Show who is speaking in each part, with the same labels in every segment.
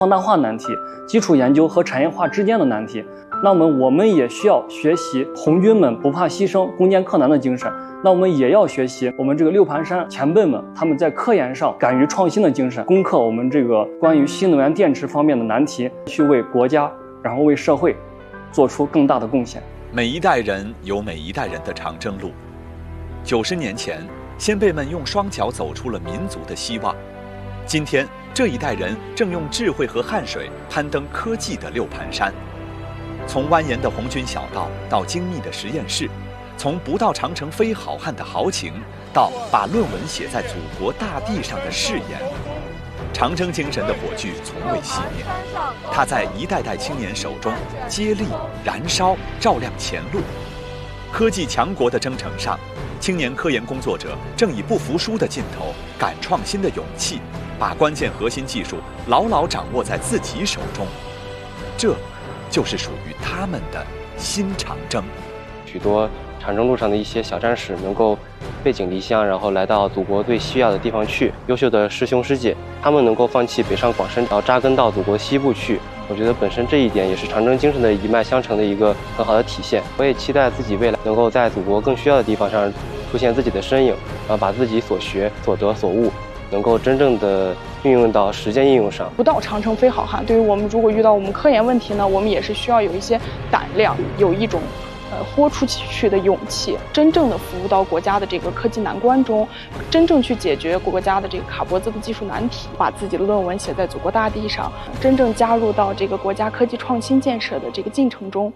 Speaker 1: 放大化难题、基础研究和产业化之间的难题。那么我们也需要学习红军们不怕牺牲、攻坚克难的精神。那我们也要学习我们这个六盘山前辈们他们在科研上敢于创新的精神，攻克我们这个关于新能源电池方面的难题，去为国家，然后为社会做出更大的贡献。
Speaker 2: 每一代人有每一代人的长征路。90年前，先辈们用双脚走出了民族的希望。今天，这一代人正用智慧和汗水攀登科技的六盘山。从蜿蜒的红军小道到精密的实验室，从不到长城非好汉的豪情，到把论文写在祖国大地上的誓言，长征精神的火炬从未熄灭，它在一代代青年手中接力、燃烧、照亮前路。科技强国的征程上，青年科研工作者正以不服输的劲头、敢创新的勇气，把关键核心技术牢牢掌握在自己手中。这就是属于他们的新长征。
Speaker 3: 许多长征路上的一些小战士能够背井离乡，然后来到祖国最需要的地方去。优秀的师兄师姐，他们能够放弃北上广深，然后扎根到祖国西部去。我觉得本身这一点也是长征精神的一脉相承的一个很好的体现。我也期待自己未来能够在祖国更需要的地方上出现自己的身影，然后把自己所学、所得、所悟能够真正的运用到实践应用上。
Speaker 4: 不到长城非好汉，对于我们如果遇到我们科研问题呢，我们也是需要有一些胆量，有一种豁出去的勇气，真正的服务到国家的这个科技难关中，真正去解决国家的这个卡脖子的技术难题，把自己的论文写在祖国大地上，真正加入到这个国家科技创新建设的这个进程中。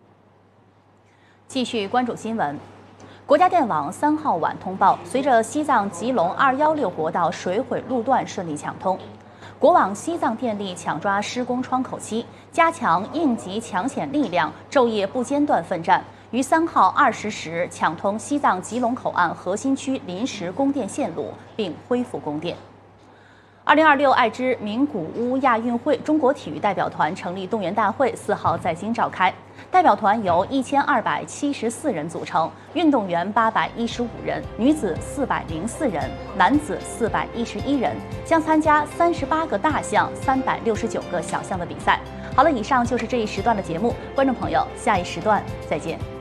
Speaker 5: 继续关注新闻。国家电网3号晚通报，随着西藏吉隆216国道水毁路段顺利抢通，国网西藏电力抢抓施工窗口期，加强应急抢险力量，昼夜不间断奋战，于3号20时抢通西藏吉隆口岸核心区临时供电线路，并恢复供电。2026爱知名古屋亚运会中国体育代表团成立动员大会4号在京召开，代表团由1274人组成，运动员815人，女子404人，男子411人，将参加38个大项、369个小项的比赛。好了，以上就是这一时段的节目，观众朋友，下一时段再见。